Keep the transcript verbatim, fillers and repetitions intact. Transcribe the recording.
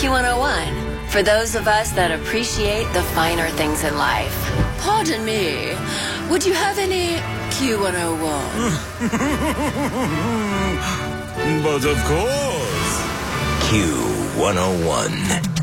Q one oh one, for those of us that appreciate the finer things in life. Pardon me, would you have any Q one oh one? But of course. Q one oh one.